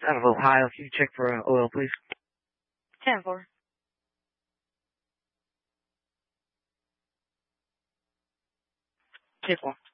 Out of Ohio. Can you check for oil, please? 10-4. Check one.